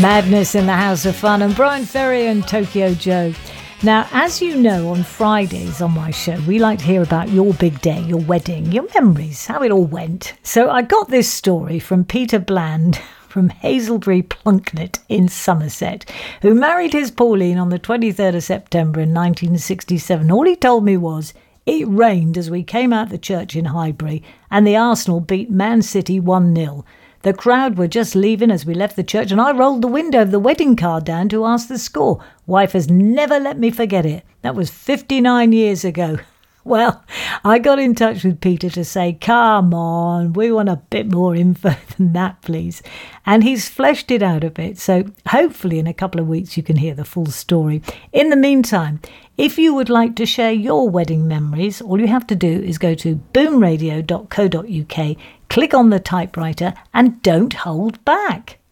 Madness in the House of Fun, and Brian Ferry and Tokyo Joe. Now, as you know, on Fridays on my show, we like to hear about your big day, your wedding, your memories, how it all went. So I got this story from Peter Bland from Hazelbury Plunknet in Somerset, who married his Pauline on the 23rd of September in 1967. All he told me was, it rained as we came out the church in Highbury and the Arsenal beat Man City 1-0. The crowd were just leaving as we left the church, and I rolled the window of the wedding car down to ask the score. Wife has never let me forget it. That was 59 years ago. Well, I got in touch with Peter to say, come on, we want a bit more info than that, please. And he's fleshed it out a bit, so hopefully in a couple of weeks you can hear the full story. In the meantime, if you would like to share your wedding memories, all you have to do is go to boomradio.co.uk, click on the typewriter, and don't hold back.